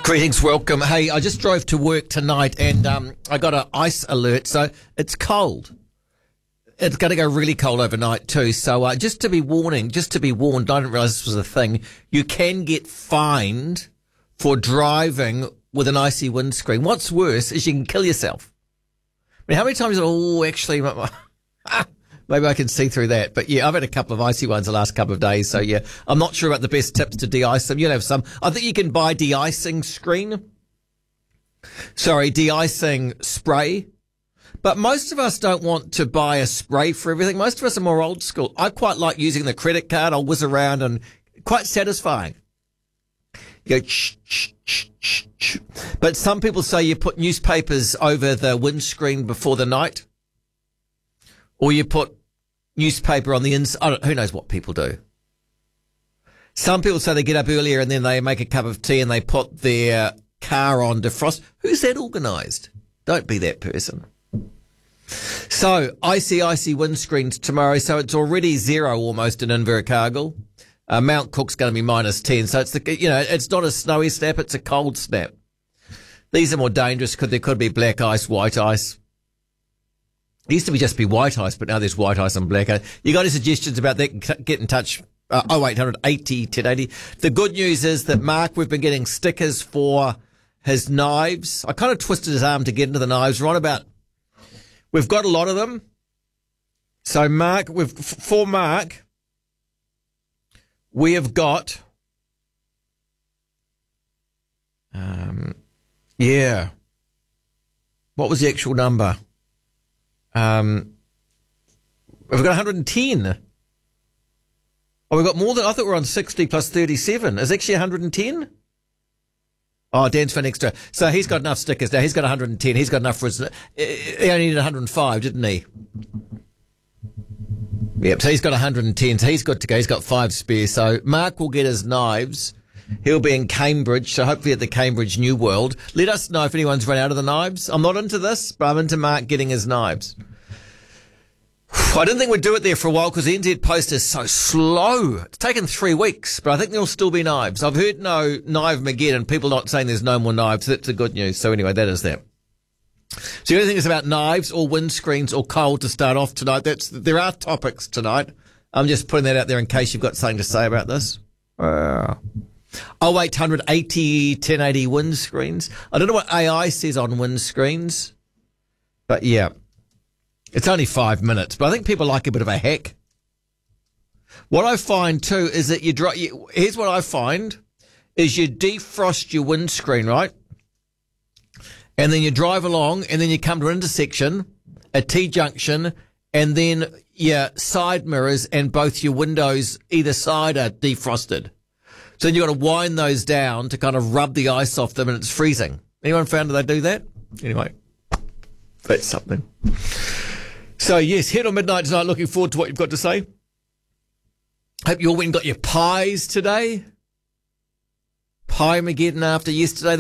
Greetings, welcome. Hey, I just drove to work tonight and I got an ice alert, so it's cold. It's going to go really cold overnight too. So just to be warned, I didn't realise this was a thing. You can get fined for driving with an icy windscreen. What's worse is you can kill yourself. I mean, how many times? Actually, maybe I can see through that. But yeah, I've had a couple of icy ones the last couple of days. So yeah, I'm not sure about the best tips to de-ice them. You'll have some. I think you can buy de-icing spray. But most of us don't want to buy a spray for everything. Most of us are more old school. I quite like using the credit card. I'll whiz around and quite satisfying. You go, shh. But some people say you put newspapers over the windscreen before the night. Or you put newspaper on the inside. Who knows what people do. Some people say they get up earlier and then they make a cup of tea and they put their car on defrost. Who's that organised? Don't be that person. So, icy windscreens tomorrow. So it's already zero almost in Invercargill. Mount Cook's going to be -10. So it's not a snowy snap, it's a cold snap. These are more dangerous because there could be black ice, white ice. It used to just be white ice, but now there's white ice and black ice. You got any suggestions about that? Get in touch. 0800 80 1080. The good news is that Mark, we've been getting stickers for his knives. I kind of twisted his arm to get into the knives. We've got a lot of them. So Mark, for Mark, we have got, what was the actual number? We've got 110. Oh, we've got more than, I thought we were on 60 plus 37. Is it actually 110? Oh, Dan's for an extra. So he's got enough stickers now. He's got 110. He's got enough for his, he only needed 105, didn't he? Yep, so he's got 110. So he's good to go. He's got 5 spares. So Mark will get his knives. He'll be in Cambridge, so hopefully at the Cambridge New World. Let us know if anyone's run out of the knives. I'm not into this, but I'm into Mark getting his knives. I didn't think we'd do it there for a while because the NZ Post is so slow. It's taken 3 weeks, but I think there'll still be knives. I've heard no knife Mageddon, people not saying there's no more knives. That's the good news. So anyway, that is that. So the only thing is about knives or windscreens or cold to start off tonight. There are topics tonight. I'm just putting that out there in case you've got something to say about this. 0800 80 1080 windscreens. I don't know what AI says on windscreens, but yeah. It's only 5 minutes, but I think people like a bit of a hack. What I find too is that here's what I find is you defrost your windscreen, right? And then you drive along and then you come to an intersection, a T-junction, and then your side mirrors and both your windows either side are defrosted. So then you've got to wind those down to kind of rub the ice off them and it's freezing. Anyone found that they do that? Anyway, that's something. So, yes, Head on Midnight tonight. Looking forward to what you've got to say. Hope you all went and got your pies today. Pie Mageddon after yesterday.